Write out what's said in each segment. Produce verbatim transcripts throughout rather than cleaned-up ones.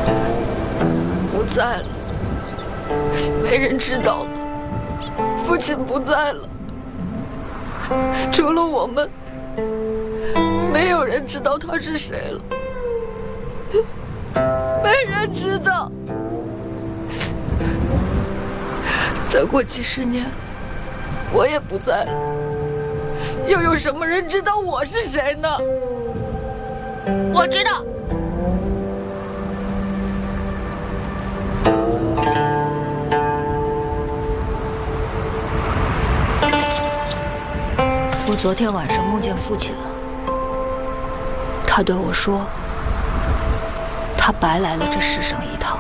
不在了，没人知道了。父亲不在了，除了我们，没有人知道他是谁了。没人知道。再过几十年，我也不在了，又有什么人知道我是谁呢？ 我知道。 我昨天晚上梦见父亲了，他对我说，他白来了这世上一趟，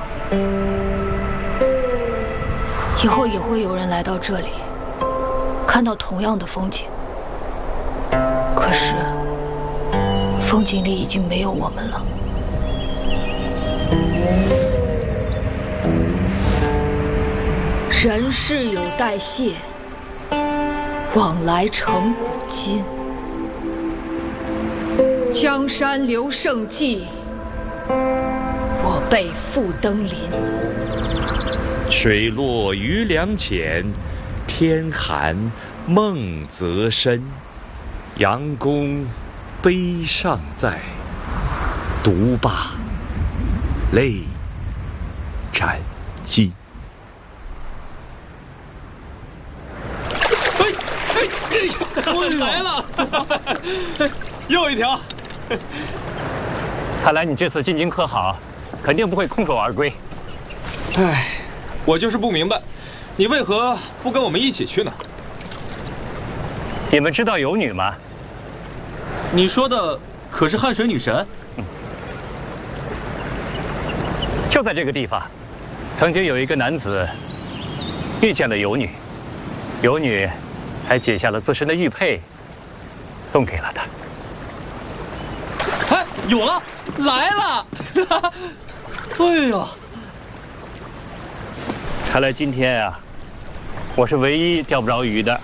以后也会有人来到这里，看到同样的风景。可是，风景里已经没有我们了。人世有代谢，往来成古今。江山留胜迹，我辈复登临。 水落鱼梁浅，天寒梦则深。杨公悲尚在，独罢泪沾襟。 来了，又一条。 看来你这次进京可好，肯定不会空手而归。 唉，我就是不明白，你为何不跟我们一起去呢？ 你们知道有女吗？ 你说的可是汉水女神？ 嗯，就在这个地方，曾经有一个男子遇见了有女，有女还解下了自身的玉佩，送给了他。 哎，有了，来了！哎呀， 看来今天啊，我是唯一钓不着鱼的。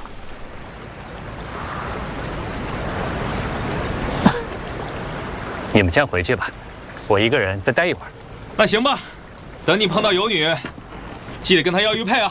你们先回去吧，我一个人再待一会儿。 那行吧，等你碰到有女，记得跟她要玉佩啊。